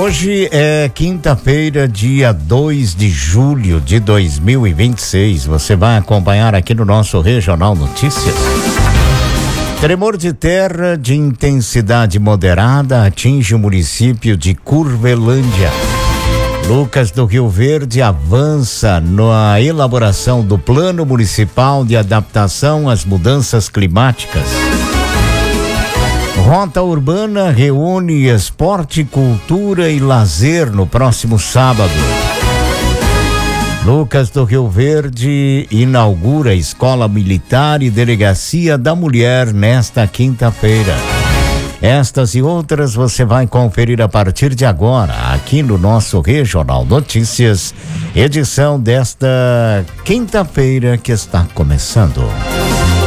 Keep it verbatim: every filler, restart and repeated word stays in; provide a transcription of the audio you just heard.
Hoje é quinta-feira, dia dois de julho de dois mil e vinte e seis. Você vai acompanhar aqui no nosso Regional Notícias. Tremor de terra de intensidade moderada atinge o município de Curvelândia. Lucas do Rio Verde avança na elaboração do Plano Municipal de Adaptação às Mudanças Climáticas. Rota Urbana reúne esporte, cultura e lazer no próximo sábado. Lucas do Rio Verde inaugura Escola Militar e Delegacia da Mulher nesta quinta-feira. Estas e outras você vai conferir a partir de agora, aqui no nosso Regional Notícias, edição desta quinta-feira que está começando.